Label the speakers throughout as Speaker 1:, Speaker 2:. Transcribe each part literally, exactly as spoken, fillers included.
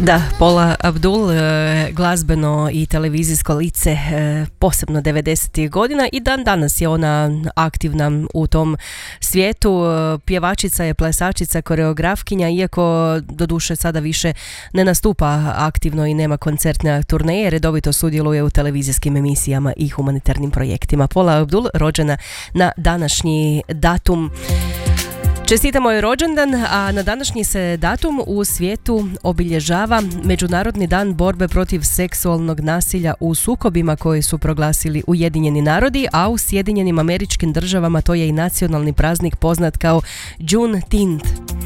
Speaker 1: Da, Paula Abdul, glazbeno i televizijsko lice posebno devedesetih godina i dan danas je ona aktivna u tom svijetu. Pjevačica je, plesačica, koreografkinja, iako doduše sada više ne nastupa aktivno i nema koncertne turneje, redovito sudjeluje u televizijskim emisijama i humanitarnim projektima. Paula Abdul, rođena na današnji datum. Čestitamo joj rođendan, a na današnji se datum u svijetu obilježava Međunarodni dan borbe protiv seksualnog nasilja u sukobima koji su proglasili Ujedinjeni narodi, a u Sjedinjenim Američkim Državama to je i nacionalni praznik poznat kao Juneteenth.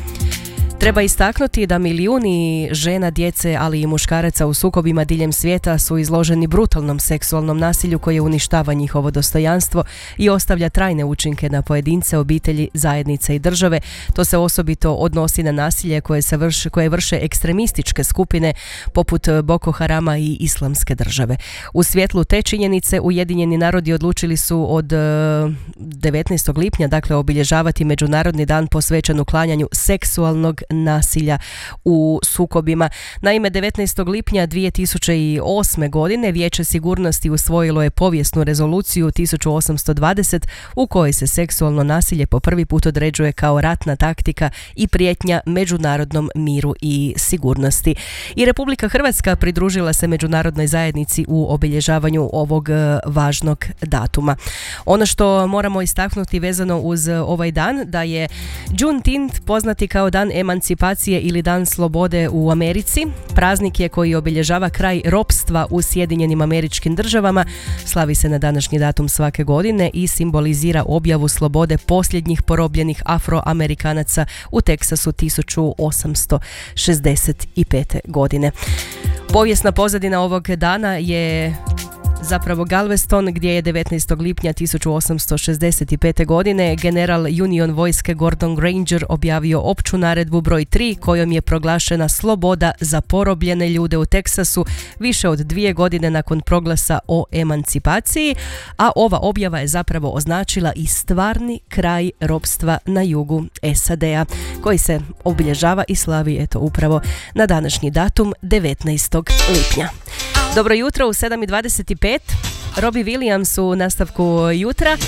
Speaker 1: Treba istaknuti da milijuni žena, djece, ali i muškaraca u sukobima diljem svijeta su izloženi brutalnom seksualnom nasilju koje uništava njihovo dostojanstvo i ostavlja trajne učinke na pojedince, obitelji, zajednice i države. To se osobito odnosi na nasilje koje, se vrši, koje vrše ekstremističke skupine poput Boko Harama i Islamske države. U svjetlu te činjenice Ujedinjeni narodi odlučili su od devetnaestog lipnja dakle obilježavati Međunarodni dan posvećen uklanjanju seksualnog nasilja u sukobima. Naime, devetnaestog lipnja dvije tisuće osme. godine Vijeće sigurnosti usvojilo je povijesnu rezoluciju tisuću osamsto dvadeset u kojoj se seksualno nasilje po prvi put određuje kao ratna taktika i prijetnja međunarodnom miru i sigurnosti. I Republika Hrvatska pridružila se međunarodnoj zajednici u obilježavanju ovog važnog datuma. Ono što moramo istaknuti vezano uz ovaj dan, da je Juneteenth poznati kao dan emancipacije ili dan slobode u Americi. Praznik je koji obilježava kraj ropstva u Sjedinjenim Američkim Državama. Slavi se na današnji datum svake godine i simbolizira objavu slobode posljednjih porobljenih Afroamerikanaca u Teksasu tisuću osamsto šezdeset pete. godine. Povijesna pozadina ovog dana je zapravo Galveston, gdje je devetnaestog lipnja tisuću osamsto šezdeset pete. godine general Union vojske Gordon Granger objavio opću naredbu broj tri kojom je proglašena sloboda za porobljene ljude u Teksasu više od dvije godine nakon proglasa o emancipaciji, a ova objava je zapravo označila i stvarni kraj ropstva na jugu S A D-a koji se obilježava i slavi eto upravo na današnji datum devetnaestog lipnja. Dobro jutro u sedam i dvadeset pet. Robbie Williams u nastavku jutra.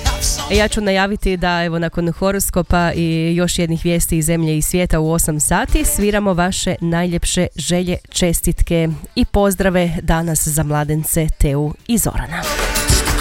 Speaker 1: Ja ću najaviti da evo nakon horoskopa i još jednih vijesti iz zemlje i svijeta u osam sati sviramo vaše najljepše želje, čestitke i pozdrave danas za mladence Teu i Zorana.